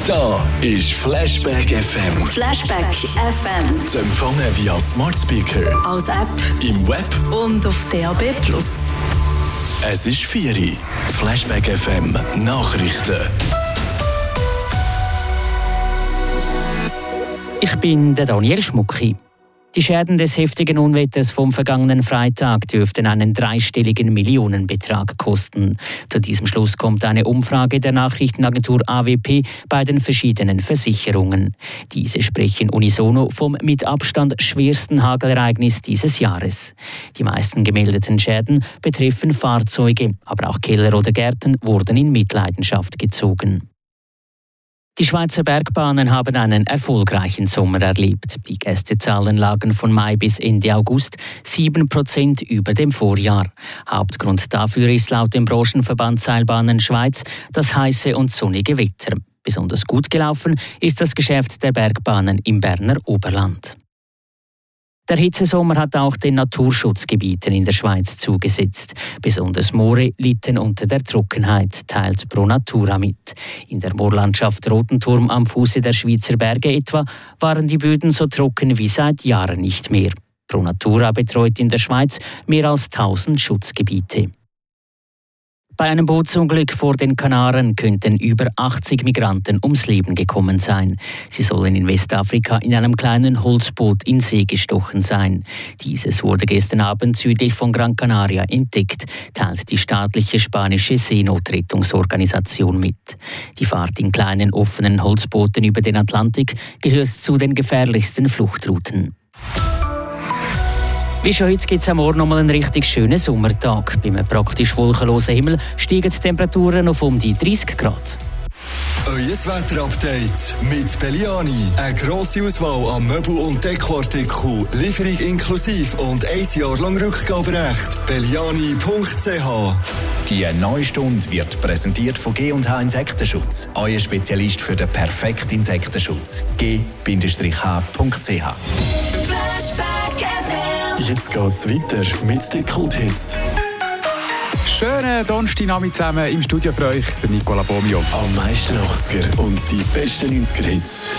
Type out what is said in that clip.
Da ist Flashback FM. Flashback FM. Zu empfangen via Smart Speaker, Als App im Web und auf DAB+. Es ist 4 Uhr. Flashback FM Nachrichten. Ich bin der Daniel Schmucki. Die Schäden des heftigen Unwetters vom vergangenen Freitag dürften einen dreistelligen Millionenbetrag kosten. Zu diesem Schluss kommt eine Umfrage der Nachrichtenagentur AWP bei den verschiedenen Versicherungen. Diese sprechen unisono vom mit Abstand schwersten Hagelereignis dieses Jahres. Die meisten gemeldeten Schäden betreffen Fahrzeuge, aber auch Keller oder Gärten wurden in Mitleidenschaft gezogen. Die Schweizer Bergbahnen haben einen erfolgreichen Sommer erlebt. Die Gästezahlen lagen von Mai bis Ende August 7% über dem Vorjahr. Hauptgrund dafür ist laut dem Branchenverband Seilbahnen Schweiz das heiße und sonnige Wetter. Besonders gut gelaufen ist das Geschäft der Bergbahnen im Berner Oberland. Der Hitzesommer hat auch den Naturschutzgebieten in der Schweiz zugesetzt. Besonders Moore litten unter der Trockenheit, teilt Pro Natura mit. In der Moorlandschaft Rotenturm am Fuße der Schweizer Berge etwa waren die Böden so trocken wie seit Jahren nicht mehr. Pro Natura betreut in der Schweiz mehr als 1000 Schutzgebiete. Bei einem Bootsunglück vor den Kanaren könnten über 80 Migranten ums Leben gekommen sein. Sie sollen in Westafrika in einem kleinen Holzboot in See gestochen sein. Dieses wurde gestern Abend südlich von Gran Canaria entdeckt, teilt die staatliche spanische Seenotrettungsorganisation mit. Die Fahrt in kleinen offenen Holzbooten über den Atlantik gehört zu den gefährlichsten Fluchtrouten. Wie schon heute gibt es am Morgen noch mal einen richtig schönen Sommertag. Bei einem praktisch wolkenlosen Himmel steigen die Temperaturen auf um die 30 Grad. Euer Wetterupdate mit Belliani. Eine grosse Auswahl an Möbel- und Dekoartikeln, Lieferung inklusive und 1 Jahr lang Rückgaberecht. Belliani.ch. Die neue Stunde wird präsentiert von G&H Insektenschutz. Euer Spezialist für den perfekten Insektenschutz. G-H.ch. Jetzt geht's weiter mit den Kulthits. Schönen Donnerstagnachmittag zusammen. Im Studio für euch, der Nicola Bomio. Am meisten 80er und die besten 90er-Hits.